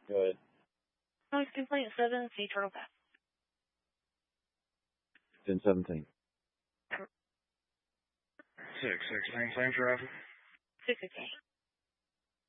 Go ahead. Noise complaint 7, C Turtle Pass. 1017. 616, same traffic. 616.